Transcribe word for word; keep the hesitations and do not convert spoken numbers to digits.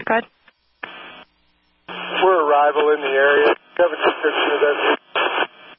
Go ahead. We're a rival in the area. Do you have a description of that